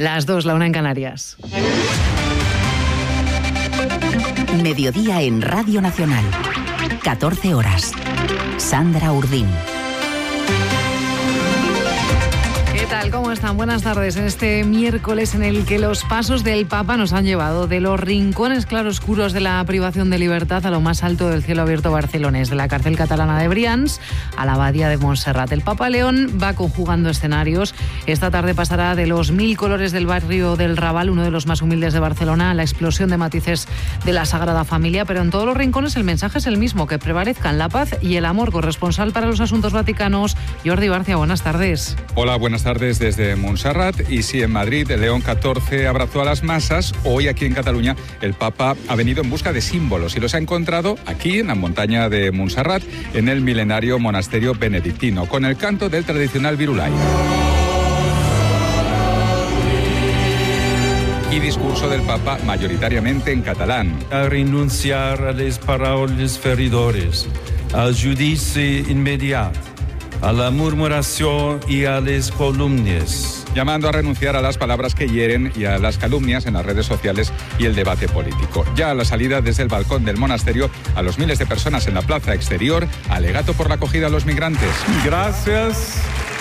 Las 2, la 1 en Canarias. Mediodía en Radio Nacional. 14 horas. Sandra Urdín. ¿Qué tal? ¿Cómo están? Buenas tardes. En este miércoles en el que los pasos del Papa nos han llevado de los rincones claroscuros de la privación de libertad a lo más alto del cielo abierto barcelonés, de la cárcel catalana de Brians a la abadía de Montserrat. El Papa León va conjugando escenarios. Esta tarde pasará de los 1000 colores del barrio del Raval, uno de los más humildes de Barcelona, a la explosión de matices de la Sagrada Familia, pero en todos los rincones el mensaje es el mismo, que prevalezcan la paz y el amor. Corresponsal para los asuntos vaticanos, Jordi Barcia, buenas tardes. Hola, buenas tardes desde Montserrat. Y sí, en Madrid, León XIV abrazó a las masas. Hoy aquí en Cataluña el Papa ha venido en busca de símbolos y los ha encontrado aquí en la montaña de Montserrat, en el milenario monasterio benedictino, con el canto del tradicional virulai. Y discurso del Papa mayoritariamente en catalán. A renunciar a les paraules feridores, al judici inmediat, a la murmuración y a les calumnias. Llamando a renunciar a las palabras que hieren y a las calumnias en las redes sociales y el debate político. Ya a la salida desde el balcón del monasterio, a los miles de personas en la plaza exterior, alegato por la acogida a los migrantes. Gracias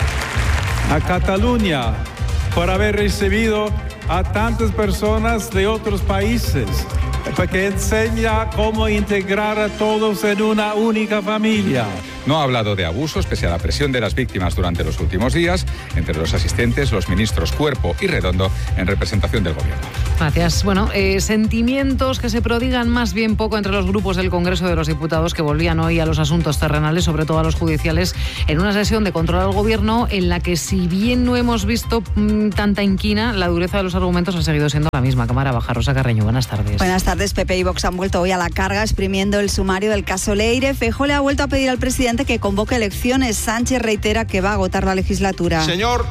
a Cataluña por haber recibido a tantas personas de otros países, porque enseña cómo integrar a todos en una única familia. No ha hablado de abusos pese a la presión de las víctimas durante los últimos días. Entre los asistentes, los ministros Cuerpo y Redondo, en representación del Gobierno. Gracias. Bueno, sentimientos que se prodigan más bien poco entre los grupos del Congreso de los Diputados, que volvían hoy a los asuntos terrenales, sobre todo a los judiciales, en una sesión de control al Gobierno en la que, si bien no hemos visto tanta inquina, la dureza de los argumentos ha seguido siendo la misma. Cámara Baja, Rosa Carreño, buenas tardes. Buenas tardes. PP y Vox han vuelto hoy a la carga exprimiendo el sumario del caso Leire. Feijóo le ha vuelto a pedir al presidente que convoque elecciones. Sánchez reitera que va a agotar la legislatura. Señor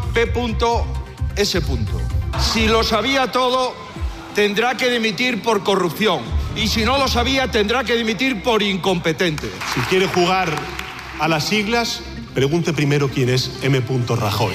P.S. Si lo sabía todo, tendrá que dimitir por corrupción. Y si no lo sabía, tendrá que dimitir por incompetente. Si quiere jugar a las siglas, pregunte primero quién es M. Rajoy.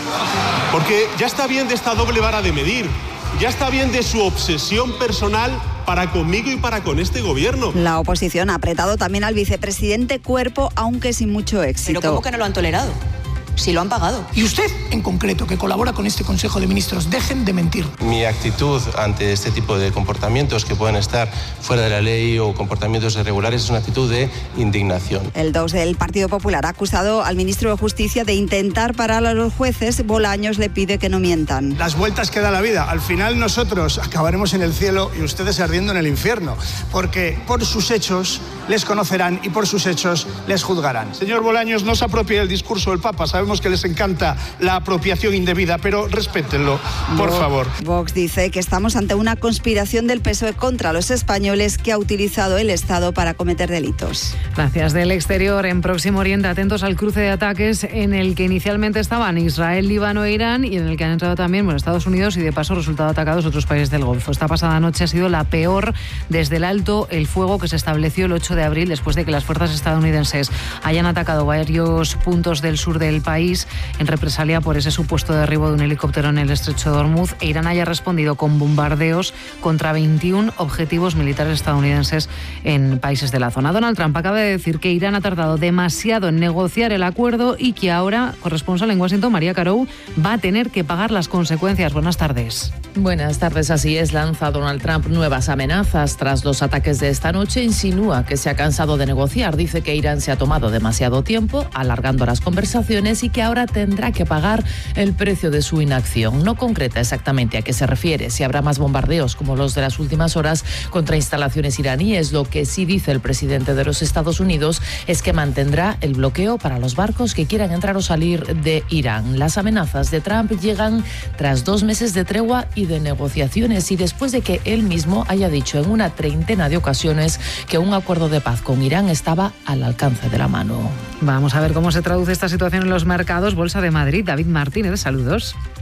Porque ya está bien de esta doble vara de medir. Ya está bien de su obsesión personal para conmigo y para con este gobierno. La oposición ha apretado también al vicepresidente Cuerpo, aunque sin mucho éxito. ¿Pero cómo que no lo han tolerado? Si lo han pagado. Y usted, en concreto, que colabora con este Consejo de Ministros, dejen de mentir. Mi actitud ante este tipo de comportamientos que pueden estar fuera de la ley o comportamientos irregulares es una actitud de indignación. El 2 del Partido Popular ha acusado al ministro de Justicia de intentar parar a los jueces. Bolaños le pide que no mientan. Las vueltas que da la vida. Al final nosotros acabaremos en el cielo y ustedes ardiendo en el infierno. Porque por sus hechos les conocerán y por sus hechos les juzgarán. Señor Bolaños, no se apropie del discurso del Papa. Sabemos que les encanta la apropiación indebida, pero respétenlo, por favor. Vox dice que estamos ante una conspiración del PSOE contra los españoles que ha utilizado el Estado para cometer delitos. Gracias. Del exterior, en Próximo Oriente, atentos al cruce de ataques en el que inicialmente estaban Israel, Líbano e Irán, y en el que han entrado también Estados Unidos y de paso resultado atacados otros países del Golfo. Esta pasada noche ha sido la peor desde el alto el fuego que se estableció el 8 de abril después de que las fuerzas estadounidenses hayan atacado varios puntos del sur del país en represalia por ese supuesto derribo de un helicóptero en el estrecho de Hormuz, e Irán haya respondido con bombardeos contra 21 objetivos militares estadounidenses en países de la zona. Donald Trump acaba de decir que Irán ha tardado demasiado en negociar el acuerdo y que ahora, corresponsal en Washington, María Carou, va a tener que pagar las consecuencias. Buenas tardes. Buenas tardes. Así es, lanza Donald Trump nuevas amenazas tras los ataques de esta noche. Insinúa que se ha cansado de negociar. Dice que Irán se ha tomado demasiado tiempo alargando las conversaciones y que ahora tendrá que pagar el precio de su inacción. No concreta exactamente a qué se refiere, si habrá más bombardeos como los de las últimas horas contra instalaciones iraníes. Lo que sí dice el presidente de los Estados Unidos es que mantendrá el bloqueo para los barcos que quieran entrar o salir de Irán. Las amenazas de Trump llegan tras 2 meses de tregua y de negociaciones y después de que él mismo haya dicho en una treintena de ocasiones que un acuerdo de paz con Irán estaba al alcance de la mano. Vamos a ver cómo se traduce esta situación en los mercados. Bolsa de Madrid, David Martínez, saludos.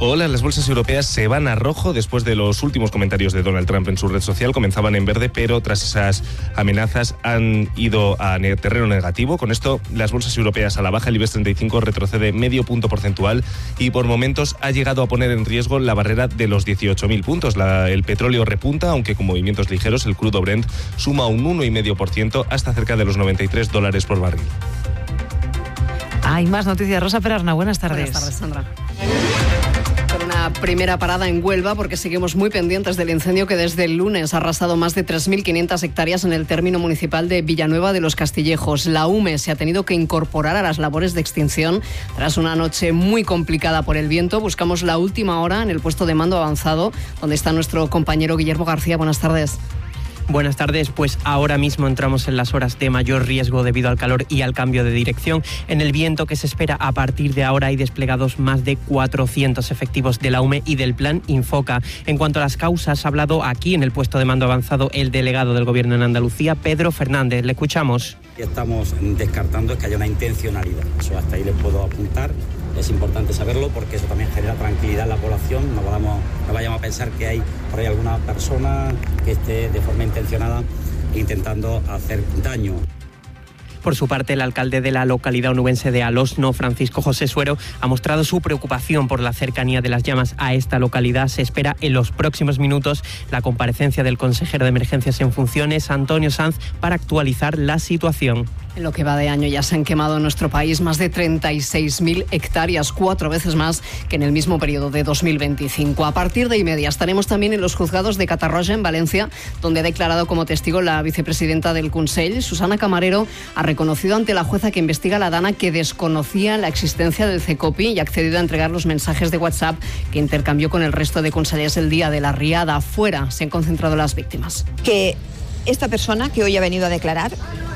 Hola, las bolsas europeas se van a rojo después de los últimos comentarios de Donald Trump en su red social. Comenzaban en verde, pero tras esas amenazas han ido a terreno negativo. Con esto, las bolsas europeas a la baja. El IBEX 35 retrocede medio punto porcentual y por momentos ha llegado a poner en riesgo la barrera de los 18.000 puntos. El petróleo repunta, aunque con movimientos ligeros. El crudo Brent suma un 1,5% hasta cerca de los $93 por barril. Hay más noticias. Rosa Perarna, buenas tardes. Buenas tardes, Sandra. Con una primera parada en Huelva, porque seguimos muy pendientes del incendio que desde el lunes ha arrasado más de 3.500 hectáreas en el término municipal de Villanueva de los Castillejos. La UME se ha tenido que incorporar a las labores de extinción tras una noche muy complicada por el viento. Buscamos la última hora en el puesto de mando avanzado, donde está nuestro compañero Guillermo García. Buenas tardes. Buenas tardes, pues ahora mismo entramos en las horas de mayor riesgo debido al calor y al cambio de dirección. En el viento que se espera a partir de ahora hay desplegados más de 400 efectivos de la UME y del Plan Infoca. En cuanto a las causas, ha hablado aquí en el puesto de mando avanzado el delegado del Gobierno en Andalucía, Pedro Fernández. Le escuchamos. Estamos descartando que haya una intencionalidad. Eso hasta ahí les puedo apuntar. Es importante saberlo porque eso también genera tranquilidad en la población. No vayamos a pensar que hay por ahí alguna persona que esté de forma intencionada intentando hacer daño. Por su parte, el alcalde de la localidad onubense de Alosno, Francisco José Suero, ha mostrado su preocupación por la cercanía de las llamas a esta localidad. Se espera en los próximos minutos la comparecencia del consejero de Emergencias en funciones, Antonio Sanz, para actualizar la situación. En lo que va de año ya se han quemado en nuestro país más de 36.000 hectáreas, 4 veces más que en el mismo periodo de 2025. A partir de 1:30 estaremos también en los juzgados de Catarroja, en Valencia, donde ha declarado como testigo la vicepresidenta del Consell. Susana Camarero ha reconocido ante la jueza que investiga la Dana que desconocía la existencia del CECOPI y ha accedido a entregar los mensajes de WhatsApp que intercambió con el resto de consellers el día de la riada. Fuera se han concentrado las víctimas. Que esta persona que hoy ha venido a declarar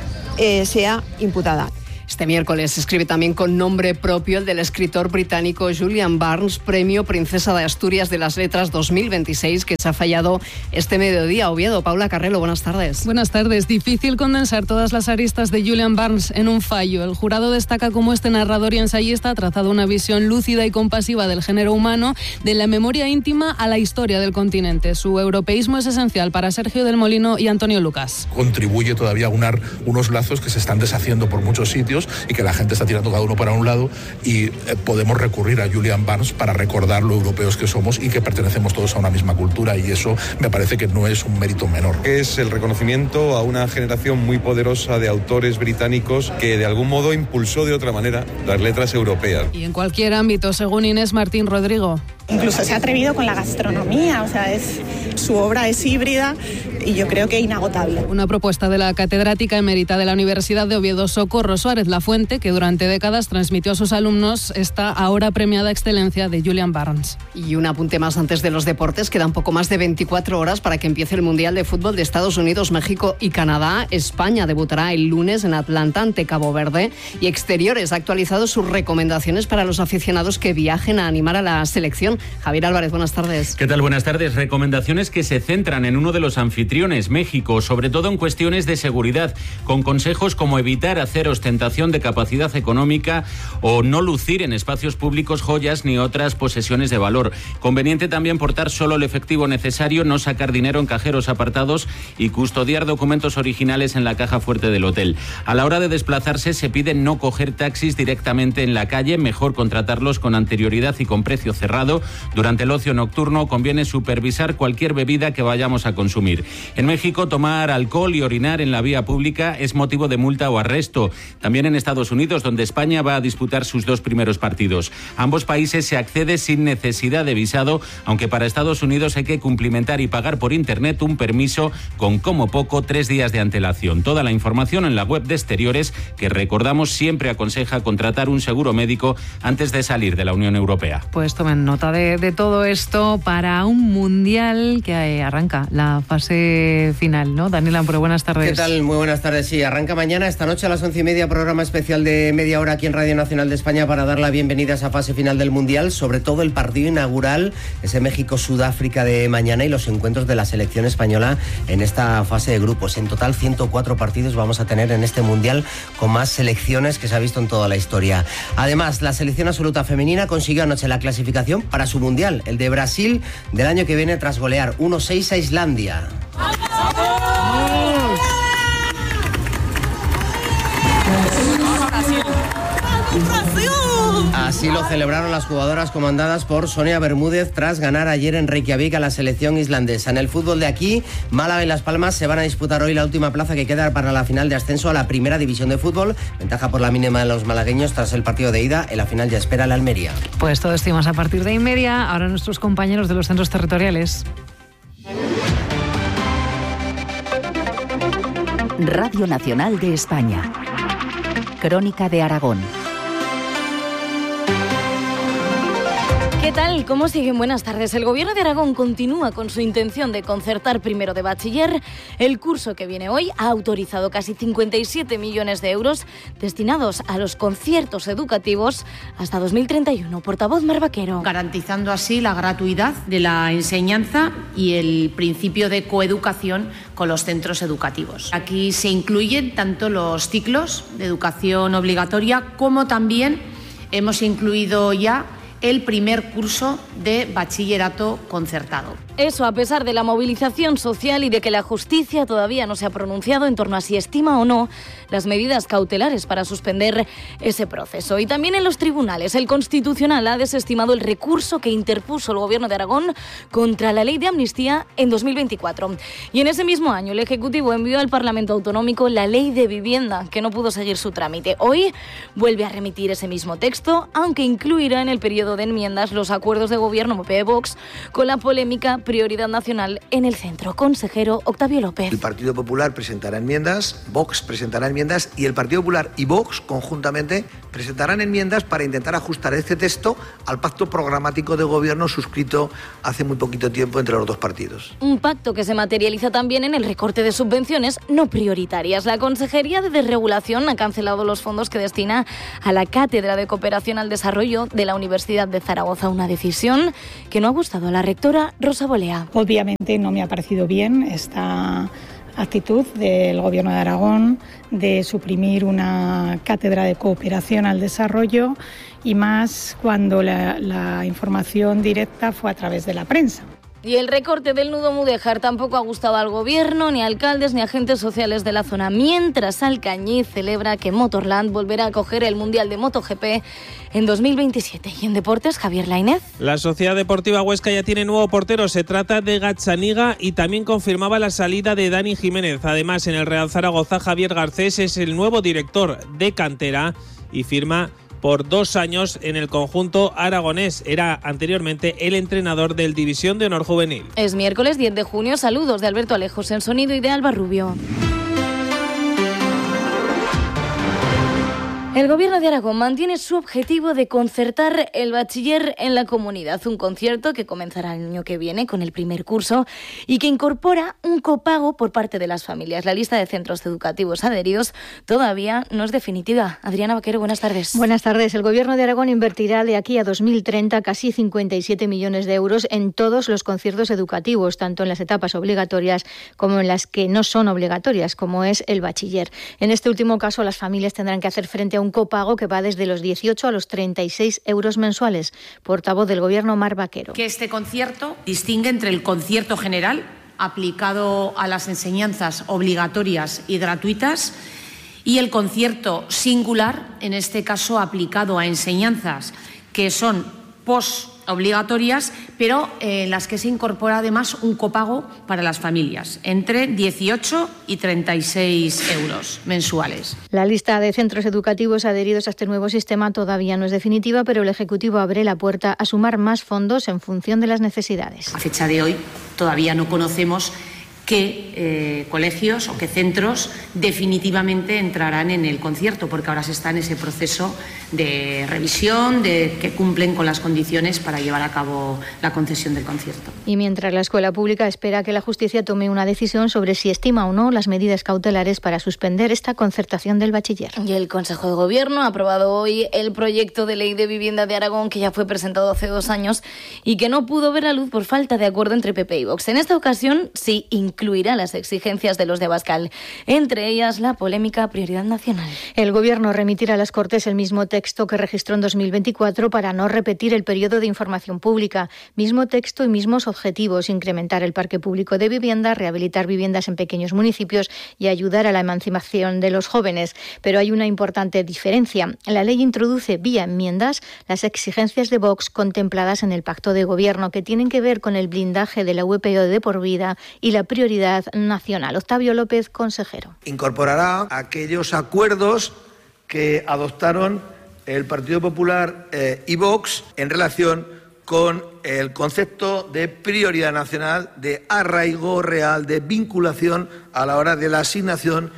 sea imputada. Este miércoles se escribe también con nombre propio el del escritor británico Julian Barnes, premio Princesa de Asturias de las Letras 2026, que se ha fallado este mediodía. Oviedo, Paula Carrelo, buenas tardes. Buenas tardes. Difícil condensar todas las aristas de Julian Barnes en un fallo. El jurado destaca cómo este narrador y ensayista ha trazado una visión lúcida y compasiva del género humano, de la memoria íntima a la historia del continente. Su europeísmo es esencial para Sergio del Molino y Antonio Lucas. Contribuye todavía a unar unos lazos que se están deshaciendo por muchos sitios y que la gente está tirando cada uno para un lado y podemos recurrir a Julian Barnes para recordar lo europeos que somos y que pertenecemos todos a una misma cultura, y eso me parece que no es un mérito menor. Es el reconocimiento a una generación muy poderosa de autores británicos que de algún modo impulsó de otra manera las letras europeas. Y en cualquier ámbito, según Inés Martín Rodrigo. Incluso se ha atrevido con la gastronomía, o sea, su obra es híbrida y yo creo que inagotable. Una propuesta de la catedrática emérita de la Universidad de Oviedo, Socorro Suárez Lafuente, que durante décadas transmitió a sus alumnos esta ahora premiada excelencia de Julian Barnes. Y un apunte más antes de los deportes. Quedan poco más de 24 horas para que empiece el Mundial de Fútbol de Estados Unidos, México y Canadá. España debutará el lunes en Atlanta ante Cabo Verde, y Exteriores ha actualizado sus recomendaciones para los aficionados que viajen a animar a la selección. Javier Álvarez, buenas tardes. ¿Qué tal? Buenas tardes. Recomendaciones que se centran en uno de los anfitriones, México, sobre todo en cuestiones de seguridad, con consejos como evitar hacer ostentación de capacidad económica o no lucir en espacios públicos joyas ni otras posesiones de valor. Conveniente también portar solo el efectivo necesario, no sacar dinero en cajeros apartados y custodiar documentos originales en la caja fuerte del hotel. A la hora de desplazarse se pide no coger taxis directamente en la calle, mejor contratarlos con anterioridad y con precio cerrado. Durante el ocio nocturno conviene supervisar cualquier bebida que vayamos a consumir. En México, tomar alcohol y orinar en la vía pública es motivo de multa o arresto. También en Estados Unidos, donde España va a disputar sus 2 primeros partidos. Ambos países se accede sin necesidad de visado, aunque para Estados Unidos hay que cumplimentar y pagar por internet un permiso con como poco 3 días de antelación. Toda la información en la web de Exteriores, que recordamos siempre aconseja contratar un seguro médico antes de salir de la Unión Europea. Pues tomen nota de todo esto para un mundial que arranca la fase fase final, ¿no? Daniel Amparo, buenas tardes. ¿Qué tal? Muy buenas tardes. Sí, arranca mañana, esta noche a las 11:30, programa especial de media hora aquí en Radio Nacional de España para dar la bienvenida a esa fase final del Mundial, sobre todo el partido inaugural, ese México-Sudáfrica de mañana y los encuentros de la selección española en esta fase de grupos. En total, 104 partidos vamos a tener en este Mundial, con más selecciones que se ha visto en toda la historia. Además, la selección absoluta femenina consiguió anoche la clasificación para su Mundial, el de Brasil del año que viene, tras golear 1-6 a Islandia. Así lo celebraron las jugadoras comandadas por Sonia Bermúdez tras ganar ayer en Reykjavik a la selección islandesa. En el fútbol de aquí, Málaga y Las Palmas se van a disputar hoy la última plaza que queda para la final de ascenso a la primera división de fútbol. Ventaja por la mínima de los malagueños tras el partido de ida. En la final ya espera la Almería. Pues todo esto y más a partir de 1:30. Ahora nuestros compañeros de los centros territoriales. Radio Nacional de España. Crónica de Aragón. ¿Qué tal? ¿Cómo siguen? Buenas tardes. El Gobierno de Aragón continúa con su intención de concertar primero de bachiller. El curso que viene hoy ha autorizado casi 57 millones de euros destinados a los conciertos educativos hasta 2031. Portavoz Mar Vaquero. Garantizando así la gratuidad de la enseñanza y el principio de coeducación con los centros educativos. Aquí se incluyen tanto los ciclos de educación obligatoria como también hemos incluido ya el primer curso de bachillerato concertado. Eso a pesar de la movilización social y de que la justicia todavía no se ha pronunciado en torno a si estima o no las medidas cautelares para suspender ese proceso. Y también en los tribunales, el Constitucional ha desestimado el recurso que interpuso el Gobierno de Aragón contra la ley de amnistía en 2024. Y en ese mismo año el Ejecutivo envió al Parlamento Autonómico la ley de vivienda, que no pudo seguir su trámite. Hoy vuelve a remitir ese mismo texto, aunque incluirá en el periodo de enmiendas los acuerdos de gobierno PP-Vox con la polémica prioridad nacional en el centro. Consejero Octavio López. El Partido Popular presentará enmiendas, Vox presentará enmiendas y el Partido Popular y Vox conjuntamente presentarán enmiendas para intentar ajustar este texto al pacto programático de gobierno suscrito hace muy poquito tiempo entre los dos partidos. Un pacto que se materializa también en el recorte de subvenciones no prioritarias. La Consejería de Desregulación ha cancelado los fondos que destina a la Cátedra de Cooperación al Desarrollo de la Universidad de Zaragoza, una decisión que no ha gustado a la rectora Rosa Bolea. Obviamente no me ha parecido bien esta actitud del Gobierno de Aragón de suprimir una cátedra de cooperación al desarrollo y más cuando la información directa fue a través de la prensa. Y el recorte del nudo Mudéjar tampoco ha gustado al Gobierno, ni a alcaldes ni agentes sociales de la zona, mientras Alcañiz celebra que Motorland volverá a acoger el Mundial de MotoGP en 2027. Y en deportes, Javier Lainez. La Sociedad Deportiva Huesca ya tiene nuevo portero, se trata de Gazzaniga y también confirmaba la salida de Dani Jiménez. Además, en el Real Zaragoza, Javier Garcés es el nuevo director de cantera y firma por 2 años en el conjunto aragonés. Era anteriormente el entrenador del División de Honor Juvenil. Es miércoles 10 de junio. Saludos de Alberto Alejos en sonido y de Alba Rubio. El Gobierno de Aragón mantiene su objetivo de concertar el bachiller en la comunidad, un concierto que comenzará el año que viene con el primer curso y que incorpora un copago por parte de las familias. La lista de centros educativos adheridos todavía no es definitiva. Adriana Vaquero, buenas tardes. Buenas tardes. El Gobierno de Aragón invertirá de aquí a 2030 casi 57 millones de euros en todos los conciertos educativos, tanto en las etapas obligatorias como en las que no son obligatorias, como es el bachiller. En este último caso, las familias tendrán que hacer frente a un copago que va desde los 18 a los 36 euros mensuales. Portavoz del Gobierno, Mar Vaquero. Que este concierto distingue entre el concierto general, aplicado a las enseñanzas obligatorias y gratuitas, y el concierto singular, en este caso aplicado a enseñanzas que son postobligatorias, pero en las que se incorpora además un copago para las familias, entre 18 y 36 euros mensuales. La lista de centros educativos adheridos a este nuevo sistema todavía no es definitiva, pero el Ejecutivo abre la puerta a sumar más fondos en función de las necesidades. A fecha de hoy todavía no conocemos qué colegios o qué centros definitivamente entrarán en el concierto, porque ahora se está en ese proceso de revisión, de que cumplen con las condiciones para llevar a cabo la concesión del concierto. Y mientras la escuela pública espera que la justicia tome una decisión sobre si estima o no las medidas cautelares para suspender esta concertación del bachiller. Y el Consejo de Gobierno ha aprobado hoy el proyecto de ley de vivienda de Aragón, que ya fue presentado hace 2 años y que no pudo ver la luz por falta de acuerdo entre PP y Vox. En esta ocasión sí incluirá las exigencias de los de Abascal, entre ellas la polémica prioridad nacional. El Gobierno remitirá a las Cortes el mismo texto que registró en 2024 para no repetir el periodo de información pública. Mismo texto y mismos objetivos: incrementar el parque público de vivienda, rehabilitar viviendas en pequeños municipios y ayudar a la emancipación de los jóvenes. Pero hay una importante diferencia. La ley introduce vía enmiendas las exigencias de Vox contempladas en el Pacto de Gobierno, que tienen que ver con el blindaje de la VPO de por vida y la prioridad nacional. Octavio López, consejero. Incorporará aquellos acuerdos que adoptaron el Partido Popular y Vox en relación con el concepto de prioridad nacional, de arraigo real, de vinculación a la hora de la asignación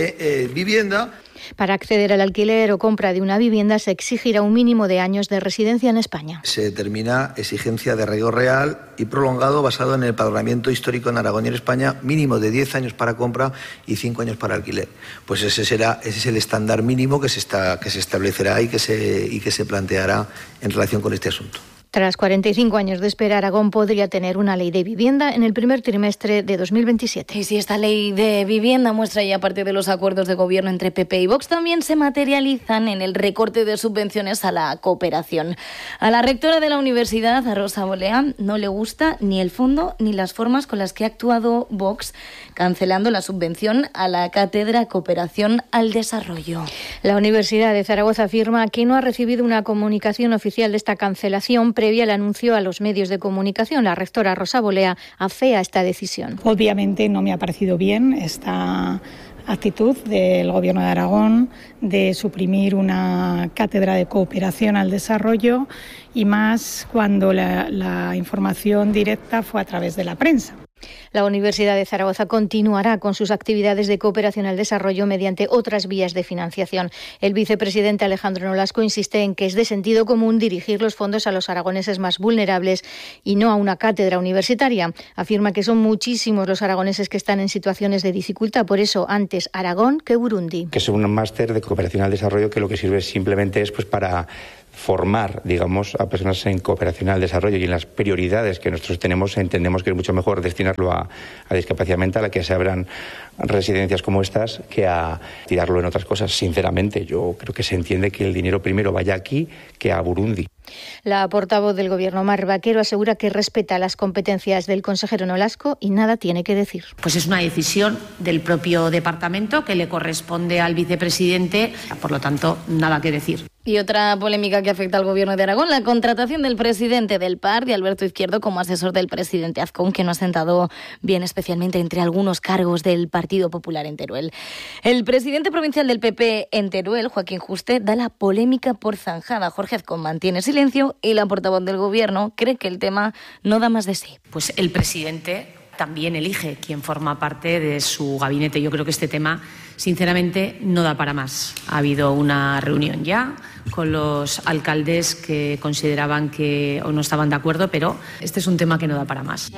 de vivienda. Para acceder al alquiler o compra de una vivienda se exigirá un mínimo de años de residencia en España. Se determina exigencia de arraigo real y prolongado basado en el empadronamiento histórico en Aragón y en España, mínimo de 10 años para compra y 5 años para alquiler. Pues ese es el estándar mínimo que se establecerá y que se planteará en relación con este asunto. Tras 45 años de espera, Aragón podría tener una ley de vivienda en el primer trimestre de 2027. Y si esta ley de vivienda muestra ya parte de los acuerdos de gobierno entre PP y Vox, también se materializan en el recorte de subvenciones a la cooperación. A la rectora de la universidad, a Rosa Bolea, no le gusta ni el fondo ni las formas con las que ha actuado Vox, cancelando la subvención a la Cátedra Cooperación al Desarrollo. La Universidad de Zaragoza afirma que no ha recibido una comunicación oficial de esta cancelación previa al anuncio a los medios de comunicación. La rectora Rosa Bolea afea esta decisión. Obviamente no me ha parecido bien esta actitud del Gobierno de Aragón de suprimir una cátedra de cooperación al desarrollo, y más cuando la información directa fue a través de la prensa. La Universidad de Zaragoza continuará con sus actividades de cooperación al desarrollo mediante otras vías de financiación. El vicepresidente Alejandro Nolasco insiste en que es de sentido común dirigir los fondos a los aragoneses más vulnerables y no a una cátedra universitaria. Afirma que son muchísimos los aragoneses que están en situaciones de dificultad, por eso antes Aragón que Burundi. Que es un máster de cooperación al desarrollo que lo que sirve simplemente es para formar, digamos, a personas en cooperación al desarrollo, y en las prioridades que nosotros tenemos entendemos que es mucho mejor destinarlo a discapacidad mental, a que se abran residencias como estas, que a tirarlo en otras cosas. Sinceramente, yo creo que se entiende que el dinero primero vaya aquí que a Burundi. La portavoz del Gobierno, Mar Vaquero, asegura que respeta las competencias del consejero Nolasco y nada tiene que decir. Pues es una decisión del propio departamento que le corresponde al vicepresidente, por lo tanto, nada que decir. Y otra polémica que afecta al Gobierno de Aragón, la contratación del presidente del PAR, de Alberto Izquierdo, como asesor del presidente Azcón, que no ha sentado bien, especialmente entre algunos cargos del Partido Popular en Teruel. El presidente provincial del PP en Teruel, Joaquín Juste, da la polémica por zanjada. Jorge Azcón mantiene silencio y la portavoz del Gobierno cree que el tema no da más de sí. Pues el presidente también elige quién forma parte de su gabinete. Yo creo que este tema, sinceramente, no da para más. Ha habido una reunión ya con los alcaldes que consideraban que o no estaban de acuerdo, pero este es un tema que no da para más.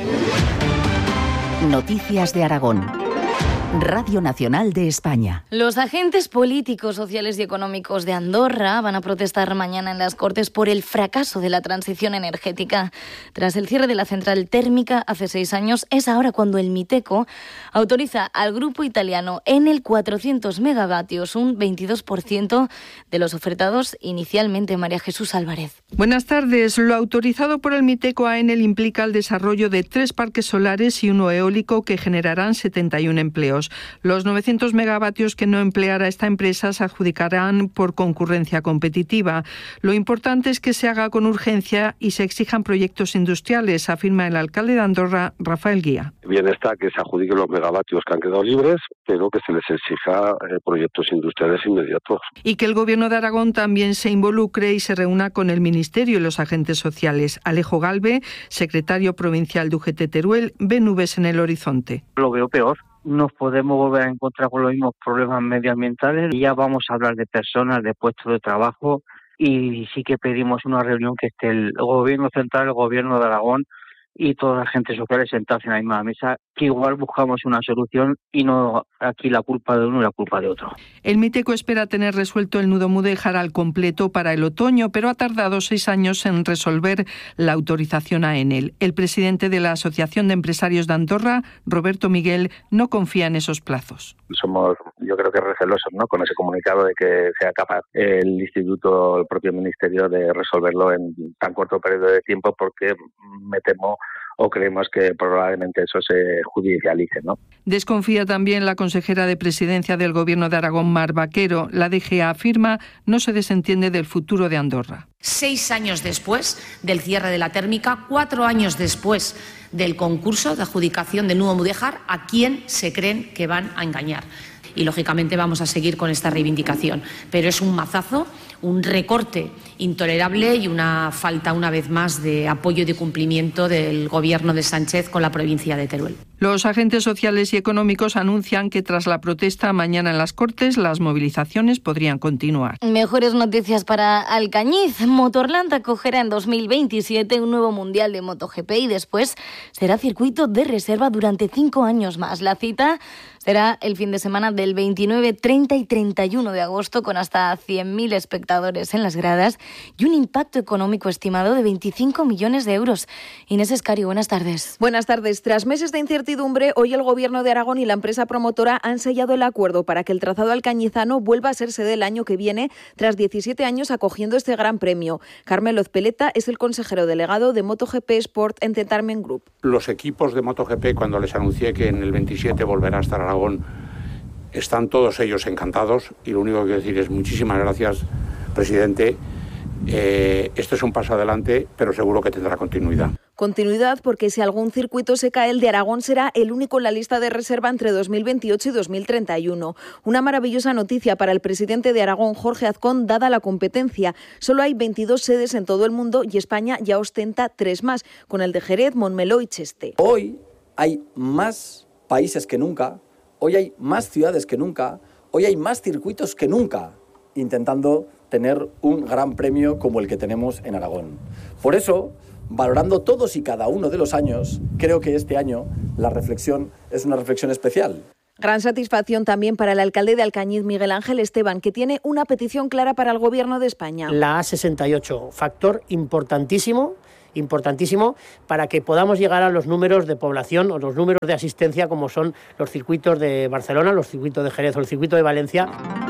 Noticias de Aragón. Radio Nacional de España. Los agentes políticos, sociales y económicos de Andorra van a protestar mañana en las Cortes por el fracaso de la transición energética. Tras el cierre de la central térmica hace 6 años, es ahora cuando el Miteco autoriza al grupo italiano Enel 400 megavatios, un 22% de los ofertados inicialmente. María Jesús Álvarez. Buenas tardes. Lo autorizado por el Miteco a Enel implica el desarrollo de 3 parques solares y 1 eólico que generarán 71 empleos. euros. Los 900 megavatios que no empleará esta empresa se adjudicarán por concurrencia competitiva. Lo importante es que se haga con urgencia y se exijan proyectos industriales, afirma el alcalde de Andorra, Rafael Guía. Bien está que se adjudiquen los megavatios que han quedado libres, pero que se les exija proyectos industriales inmediatos. Y que el Gobierno de Aragón también se involucre y se reúna con el Ministerio y los agentes sociales. Alejo Galve, secretario provincial de UGT Teruel, ve nubes en el horizonte. Lo veo peor. Nos podemos volver a encontrar con los mismos problemas medioambientales y ya vamos a hablar de personas, de puestos de trabajo, y sí que pedimos una reunión que esté el Gobierno central, el Gobierno de Aragón y todas las agentes sociales sentados en la misma mesa, que igual buscamos una solución y no aquí la culpa de uno y la culpa de otro. El Miteco espera tener resuelto el nudo Mudéjar al completo para el otoño, pero ha tardado 6 años en resolver la autorización a Enel. El presidente de la Asociación de Empresarios de Andorra, Roberto Miguel, no confía en esos plazos. Somos, yo creo que recelosos, ¿no?, con ese comunicado de que sea capaz el Instituto, el propio Ministerio, de resolverlo en tan corto periodo de tiempo, porque me temo o creemos que probablemente eso se judicialice, ¿no? Desconfía también la consejera de Presidencia del Gobierno de Aragón, Mar Vaquero. La DGA afirma no se desentiende del futuro de Andorra. 6 años después del cierre de la térmica, 4 años después del concurso de adjudicación del nudo Mudéjar, ¿a quién se creen que van a engañar? Y lógicamente vamos a seguir con esta reivindicación, pero es un mazazo, un recorte intolerable y una falta, una vez más, de apoyo y de cumplimiento del Gobierno de Sánchez con la provincia de Teruel. Los agentes sociales y económicos anuncian que tras la protesta mañana en las Cortes, las movilizaciones podrían continuar. Mejores noticias para Alcañiz. Motorland acogerá en 2027 un nuevo Mundial de MotoGP y después será circuito de reserva durante 5 años más. La cita será el fin de semana del 29, 30 y 31 de agosto, con hasta 100.000 espectadores en las gradas y un impacto económico estimado de 25 millones de euros. Inés Escario, buenas tardes. Buenas tardes. Tras meses de incertidumbre, hoy el Gobierno de Aragón y la empresa promotora han sellado el acuerdo para que el trazado alcañizano vuelva a ser sede el año que viene, tras 17 años acogiendo este gran premio. Carmelo Ezpeleta es el consejero delegado de MotoGP Sport Entertainment Group. Los equipos de MotoGP, cuando les anuncié que en el 27 volverá a estar Aragón, están todos ellos encantados, y lo único que quiero decir es muchísimas gracias, presidente. Esto es un paso adelante, pero seguro que tendrá continuidad. Continuidad porque si algún circuito se cae, el de Aragón será el único en la lista de reserva entre 2028 y 2031. Una maravillosa noticia para el presidente de Aragón, Jorge Azcón, dada la competencia. Solo hay 22 sedes en todo el mundo y España ya ostenta 3 más, con el de Jerez, Montmeló y Cheste. Hoy hay más países que nunca, hoy hay más ciudades que nunca, hoy hay más circuitos que nunca, intentando tener un gran premio como el que tenemos en Aragón. Por eso, valorando todos y cada uno de los años, creo que este año la reflexión es una reflexión especial. Gran satisfacción también para el alcalde de Alcañiz, Miguel Ángel Esteban, que tiene una petición clara para el Gobierno de España. La A68, factor importantísimo para que podamos llegar a los números de población o los números de asistencia como son los circuitos de Barcelona, los circuitos de Jerez o el circuito de Valencia.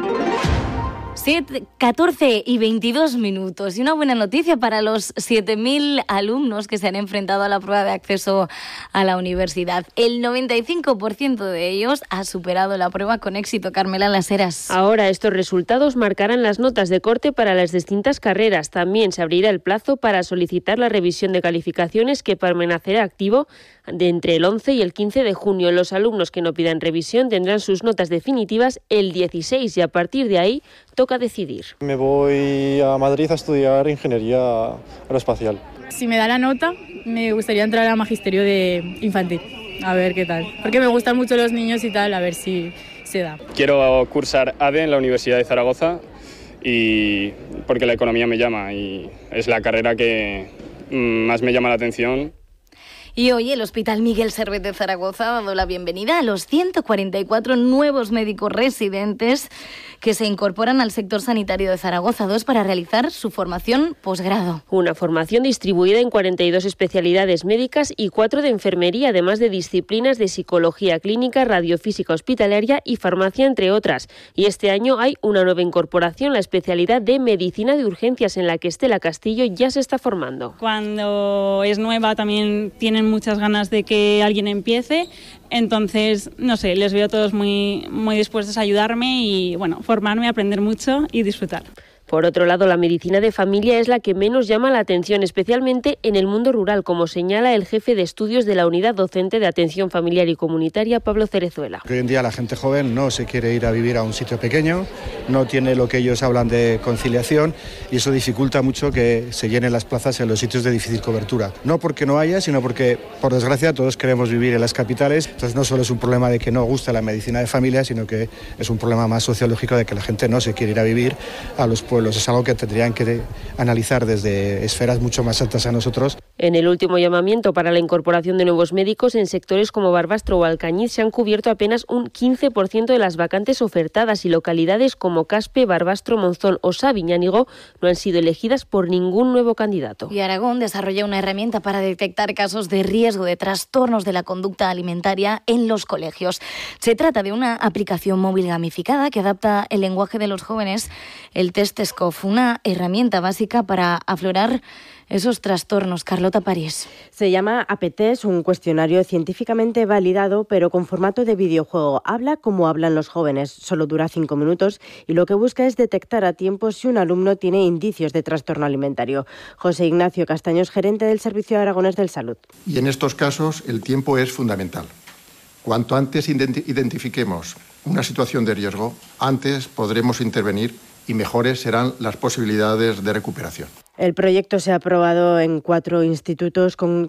14 y 22 minutos. Y una buena noticia para los 7.000 alumnos que se han enfrentado a la prueba de acceso a la universidad. El 95% de ellos ha superado la prueba con éxito. Carmela Las Heras. Ahora estos resultados marcarán las notas de corte para las distintas carreras. También se abrirá el plazo para solicitar la revisión de calificaciones, que permanecerá activo de entre el 11 y el 15 de junio. Los alumnos que no pidan revisión tendrán sus notas definitivas el 16 y a partir de ahí toca decidir. Me voy a Madrid a estudiar ingeniería aeroespacial. Si me da la nota, me gustaría entrar a magisterio de infantil, a ver qué tal. Porque me gustan mucho los niños y tal, a ver si se da. Quiero cursar ADE en la Universidad de Zaragoza, y porque la economía me llama y es la carrera que más me llama la atención. Y hoy el Hospital Miguel Servet de Zaragoza ha dado la bienvenida a los 144 nuevos médicos residentes que se incorporan al sector sanitario de Zaragoza, 2 para realizar su formación posgrado. Una formación distribuida en 42 especialidades médicas y 4 de enfermería, además de disciplinas de psicología clínica, radiofísica hospitalaria y farmacia, entre otras. Y este año hay una nueva incorporación, la especialidad de medicina de urgencias, en la que Estela Castillo ya se está formando. Cuando es nueva también tienen muchas ganas de que alguien empiece. Entonces, no sé, les veo a todos muy, muy dispuestos a ayudarme y, bueno, formarme, aprender mucho y disfrutar. Por otro lado, la medicina de familia es la que menos llama la atención, especialmente en el mundo rural, como señala el jefe de estudios de la Unidad Docente de Atención Familiar y Comunitaria, Pablo Cerezuela. Hoy en día la gente joven no se quiere ir a vivir a un sitio pequeño, no tiene lo que ellos hablan de conciliación y eso dificulta mucho que se llenen las plazas en los sitios de difícil cobertura. No porque no haya, sino porque, por desgracia, todos queremos vivir en las capitales. Entonces no solo es un problema de que no gusta la medicina de familia, sino que es un problema más sociológico de que la gente no se quiere ir a vivir a los pueblos. Es algo que tendrían que analizar desde esferas mucho más altas a nosotros. En el último llamamiento para la incorporación de nuevos médicos en sectores como Barbastro o Alcañiz se han cubierto apenas un 15% de las vacantes ofertadas y localidades como Caspe, Barbastro, Monzón o Sabiñánigo no han sido elegidas por ningún nuevo candidato. Y Aragón desarrolla una herramienta para detectar casos de riesgo de trastornos de la conducta alimentaria en los colegios. Se trata de una aplicación móvil gamificada que adapta el lenguaje de los jóvenes, el test SCOF, una herramienta básica para aflorar esos trastornos. Carlota París. Se llama APTES, un cuestionario científicamente validado, pero con formato de videojuego. Habla como hablan los jóvenes, solo dura 5 minutos y lo que busca es detectar a tiempo si un alumno tiene indicios de trastorno alimentario. José Ignacio Castaños, gerente del Servicio Aragonés del Salud. Y en estos casos el tiempo es fundamental. Cuanto antes identifiquemos una situación de riesgo, antes podremos intervenir y mejores serán las posibilidades de recuperación. El proyecto se ha aprobado en 4 institutos con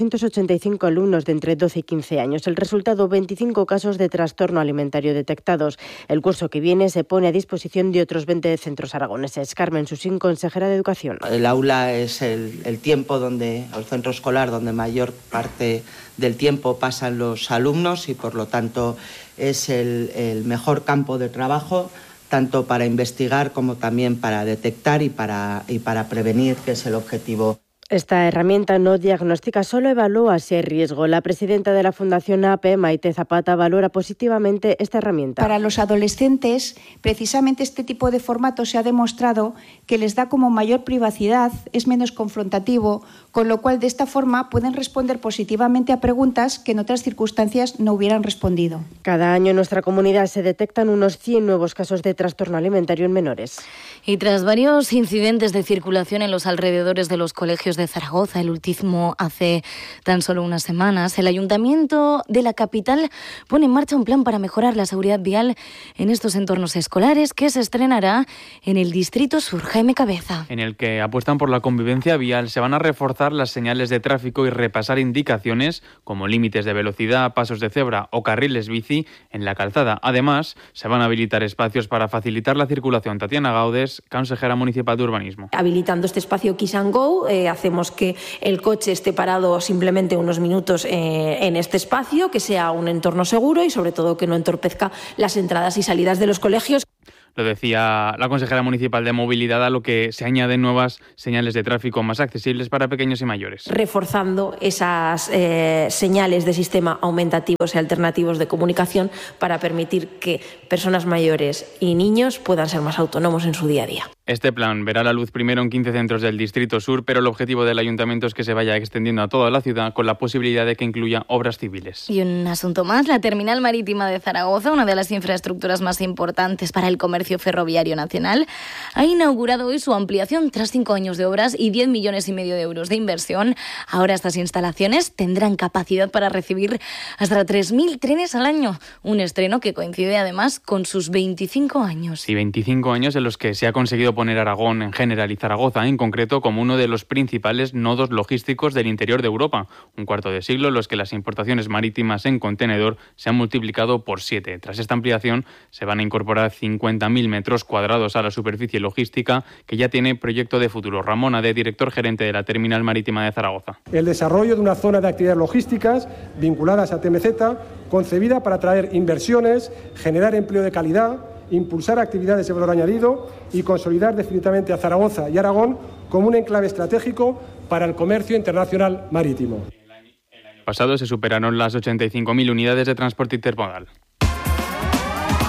485 alumnos de entre 12 y 15 años. El resultado, 25 casos de trastorno alimentario detectados. El curso que viene se pone a disposición de otros 20 centros aragoneses. Carmen Susín, consejera de Educación. El aula es el tiempo el centro escolar donde mayor parte del tiempo pasan los alumnos y por lo tanto es el mejor campo de trabajo, tanto para investigar como también para detectar y para prevenir, que es el objetivo. Esta herramienta no diagnostica, solo evalúa si hay riesgo. La presidenta de la Fundación APE, Maite Zapata, valora positivamente esta herramienta. Para los adolescentes, precisamente este tipo de formato se ha demostrado que les da como mayor privacidad, es menos confrontativo, con lo cual de esta forma pueden responder positivamente a preguntas que en otras circunstancias no hubieran respondido. Cada año en nuestra comunidad se detectan unos 100 nuevos casos de trastorno alimentario en menores. Y tras varios incidentes de circulación en los alrededores de los colegios de Zaragoza, el último hace tan solo unas semanas, el Ayuntamiento de la capital pone en marcha un plan para mejorar la seguridad vial en estos entornos escolares que se estrenará en el Distrito Sur. Jaime Cabeza. En el que apuestan por la convivencia vial, se van a reforzar las señales de tráfico y repasar indicaciones como límites de velocidad, pasos de cebra o carriles bici en la calzada. Además, se van a habilitar espacios para facilitar la circulación. Tatiana Gaudes, consejera municipal de Urbanismo. Habilitando este espacio Kiss and Go, hacemos que el coche esté parado simplemente unos minutos en este espacio, que sea un entorno seguro y sobre todo que no entorpezca las entradas y salidas de los colegios. Lo decía la consejera municipal de Movilidad, a lo que se añaden nuevas señales de tráfico más accesibles para pequeños y mayores. Reforzando esas señales de sistema aumentativos y alternativos de comunicación para permitir que personas mayores y niños puedan ser más autónomos en su día a día. Este plan verá la luz primero en 15 centros del Distrito Sur, pero el objetivo del Ayuntamiento es que se vaya extendiendo a toda la ciudad con la posibilidad de que incluya obras civiles. Y un asunto más, la terminal marítima de Zaragoza, una de las infraestructuras más importantes para el comercio ferroviario nacional, ha inaugurado hoy su ampliación tras 5 años de obras y 10,5 millones de euros de inversión. Ahora estas instalaciones tendrán capacidad para recibir hasta 3.000 trenes al año, un estreno que coincide además con sus 25 años. Y 25 años en los que se ha conseguido poner Aragón en general y Zaragoza en concreto como uno de los principales nodos logísticos del interior de Europa. Un cuarto de siglo en los que las importaciones marítimas en contenedor se han multiplicado por 7. Tras esta ampliación se van a incorporar 50.000 metros cuadrados a la superficie logística que ya tiene proyecto de futuro. Ramón Ade, director gerente de la terminal marítima de Zaragoza. El desarrollo de una zona de actividades logísticas vinculadas a TMZ, concebida para atraer inversiones, generar empleo de calidad, impulsar actividades de valor añadido y consolidar definitivamente a Zaragoza y Aragón como un enclave estratégico para el comercio internacional marítimo. El año pasado se superaron las 85.000 unidades de transporte intermodal.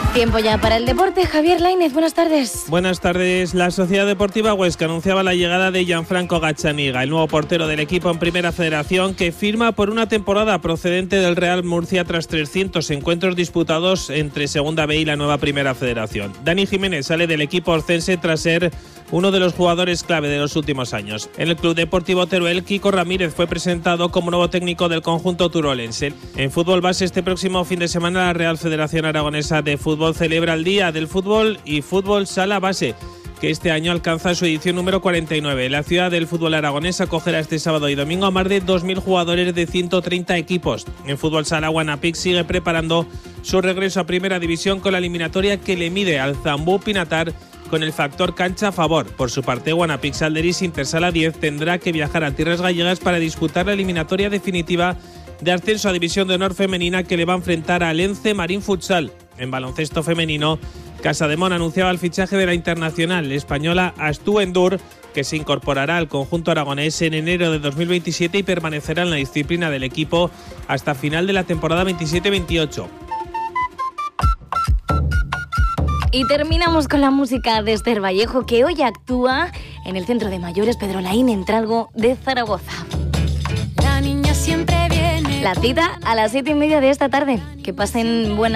Tiempo ya para el deporte. Javier Lainez, buenas tardes. Buenas tardes. La Sociedad Deportiva Huesca anunciaba la llegada de Gianfranco Gazzaniga, el nuevo portero del equipo en Primera Federación, que firma por una temporada procedente del Real Murcia tras 300 encuentros disputados entre Segunda B y la nueva Primera Federación. Dani Jiménez sale del equipo orcense tras ser uno de los jugadores clave de los últimos años. En el Club Deportivo Teruel, Kiko Ramírez fue presentado como nuevo técnico del conjunto turolense. En fútbol base, este próximo fin de semana la Real Federación Aragonesa de Fútbol celebra el Día del Fútbol y Fútbol Sala Base, que este año alcanza su edición número 49. La ciudad del fútbol aragonés acogerá este sábado y domingo a más de 2.000 jugadores de 130 equipos. En fútbol sala, Guanapix sigue preparando su regreso a Primera División con la eliminatoria que le mide al Zambú Pinatar con el factor cancha a favor. Por su parte, Guanapix Alderis Intersala 10 tendrá que viajar a tierras gallegas para disputar la eliminatoria definitiva de ascenso a División de Honor Femenina, que le va a enfrentar a Lence Marín Futsal. En baloncesto femenino, Casademón anunciaba el fichaje de la internacional española Astu Endur, que se incorporará al conjunto aragonés en enero de 2027 y permanecerá en la disciplina del equipo hasta final de la temporada 27-28. Y terminamos con la música de Esther Vallejo, que hoy actúa en el Centro de Mayores Pedro Laín en Tralgo de Zaragoza. La niña siempre viene. La cita a las 7:30 de esta tarde. Que pasen buenas